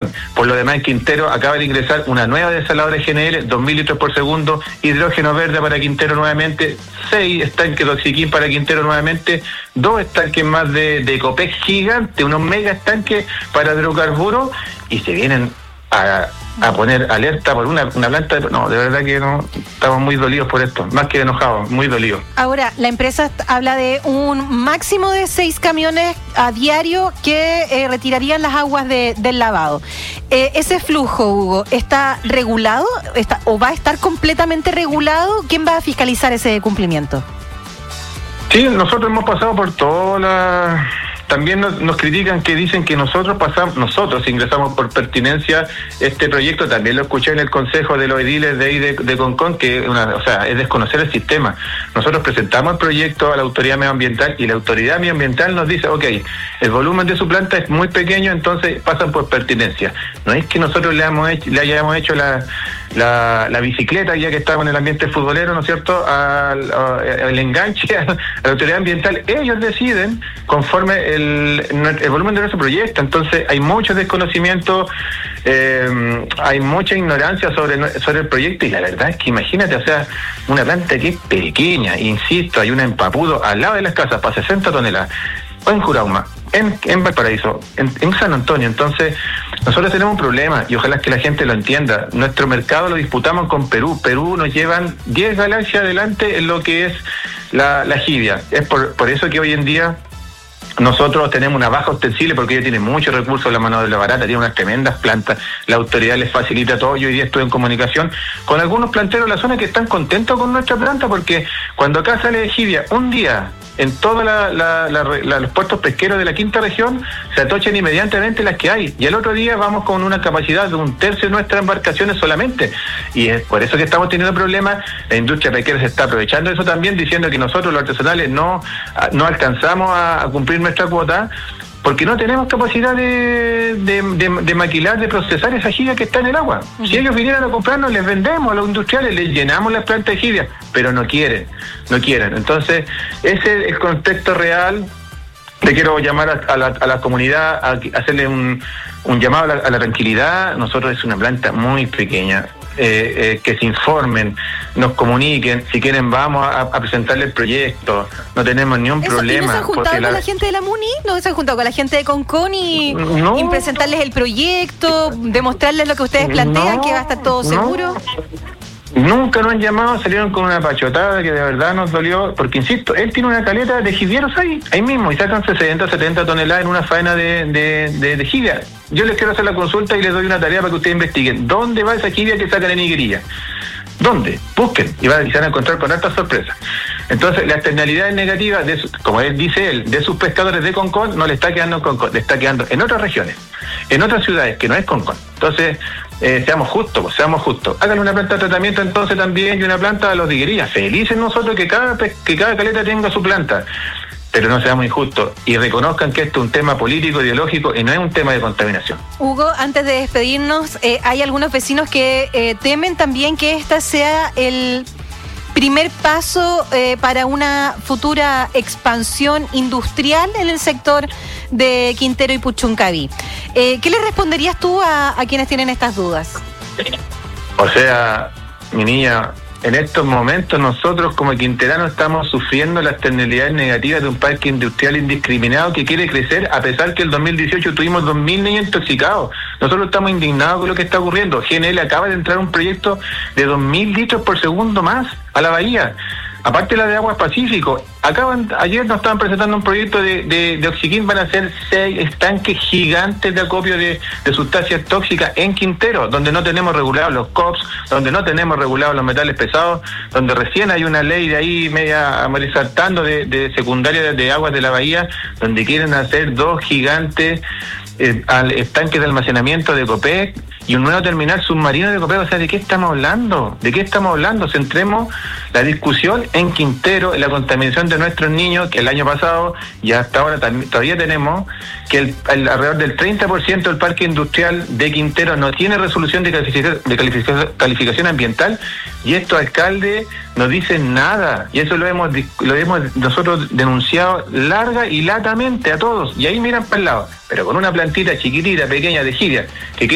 Por lo demás, en Quintero acaba de ingresar una nueva desaladora GNL, 2.000 litros por segundo, hidrógeno verde para Quintero nuevamente, 6 estanques de Oxiquín para Quintero nuevamente, 2 estanques más de Copec gigante, unos mega estanques para hidrocarburos, y se vienen a poner alerta por una planta. No, de verdad que no, estamos muy dolidos por esto, más que enojados, muy dolidos. Ahora, la empresa habla de un máximo de 6 camiones a diario que retirarían las aguas del lavado. ¿Ese flujo, Hugo, está regulado o va a estar completamente regulado? ¿Quién va a fiscalizar ese cumplimiento? Sí, nosotros hemos pasado por todas las... También nos critican que dicen que nosotros ingresamos por pertinencia este proyecto. También lo escuché en el consejo de los ediles de ahí de Concón, que es desconocer el sistema. Nosotros presentamos el proyecto a la autoridad medioambiental y la autoridad medioambiental nos dice, ok, el volumen de su planta es muy pequeño, entonces pasan por pertinencia. No es que nosotros le hayamos hecho la bicicleta, ya que estamos en el ambiente futbolero, ¿no es cierto?, al enganche a la autoridad ambiental. Ellos deciden conforme el volumen de nuestro proyecto. Entonces hay mucho desconocimiento, hay mucha ignorancia sobre el proyecto, y la verdad es que imagínate, una planta que es pequeña, insisto, hay una en Papudo al lado de las casas para 60 toneladas, o en Jurauma, en Valparaíso, en San Antonio. Entonces nosotros tenemos un problema, y ojalá que la gente lo entienda. Nuestro mercado lo disputamos con Perú. Perú nos llevan 10 galaxias adelante en lo que es la jibia. Es por eso que hoy en día nosotros tenemos una baja ostensible, porque ella tiene muchos recursos, la mano de obra barata, tiene unas tremendas plantas, la autoridad les facilita todo. Yo hoy día estoy en comunicación con algunos planteros de la zona que están contentos con nuestra planta, porque cuando acá sale de jibia, un día en todos los puertos pesqueros de la quinta región se atochan inmediatamente las que hay, y el otro día vamos con una capacidad de 1/3 de nuestras embarcaciones solamente, y es por eso que estamos teniendo problemas. La industria pesquera se está aprovechando de eso también, diciendo que nosotros los artesanales no alcanzamos a cumplir nuestra cuota, porque no tenemos capacidad de maquilar, de procesar esa jibia que está en el agua. Uh-huh. Si ellos vinieran a comprarnos, les vendemos a los industriales, les llenamos las plantas de jibia, pero no quieren. Entonces, ese es el contexto real. Le quiero llamar a la comunidad, a hacerle un llamado a la tranquilidad. Nosotros es una planta muy pequeña. Que se informen, nos comuniquen, si quieren vamos a presentarle el proyecto, no tenemos ni un problema. ¿No se han juntado con la gente de la MUNI? ¿No se han juntado con la gente de Concón y presentarles el proyecto, demostrarles lo que ustedes plantean, que va a estar todo seguro? Nunca nos han llamado, salieron con una pachotada que de verdad nos dolió, porque insisto, él tiene una caleta de jibieros ahí mismo, y sacan 60, 70 toneladas en una faena de jibia. Yo les quiero hacer la consulta y les doy una tarea para que ustedes investiguen. ¿Dónde va esa jibia que sacan en Higuerilla? ¿Dónde? Busquen, y van a encontrar con hartas sorpresas. Entonces, la externalidad negativa, como dice él, de sus pescadores de Concón, no le está quedando en Concón, le está quedando en otras regiones, en otras ciudades, que no es Concón. Entonces, seamos justos. Hagan una planta de tratamiento entonces también, y una planta de los de Higuerilla. Felices nosotros que cada caleta tenga su planta, pero no seamos injustos y reconozcan que esto es un tema político, ideológico, y no es un tema de contaminación. Hugo, antes de despedirnos, hay algunos vecinos que temen también que esta sea el primer paso para una futura expansión industrial en el sector de Quintero y Puchuncaví. ¿Qué le responderías tú a quienes tienen estas dudas? Mi niña, en estos momentos nosotros como quinteranos estamos sufriendo las externalidades negativas de un parque industrial indiscriminado que quiere crecer, a pesar que el 2018 tuvimos 2.000 niños intoxicados. Nosotros estamos indignados con lo que está ocurriendo. GNL acaba de entrar un proyecto de 2.000 litros por segundo más a la bahía, aparte la de Aguas Pacífico. Ayer nos estaban presentando un proyecto de Oxiquín. Van a ser 6 estanques gigantes de acopio de sustancias tóxicas en Quintero, donde no tenemos regulados los COPS, donde no tenemos regulados los metales pesados, donde recién hay una ley de ahí media saltando de secundaria de aguas de la bahía, donde quieren hacer 2 gigantes estanques de almacenamiento de Copec y un nuevo terminal submarino de Copec. O sea, ¿de qué estamos hablando? Centremos la discusión en Quintero, en la contaminación de nuestros niños, que el año pasado y hasta ahora todavía tenemos que alrededor del 30% del parque industrial de Quintero no tiene resolución de calificación ambiental, y estos alcaldes no dicen nada, y eso lo hemos nosotros denunciado larga y latamente a todos, y ahí miran para el lado, pero con una plantita chiquitita, pequeña de jibia, que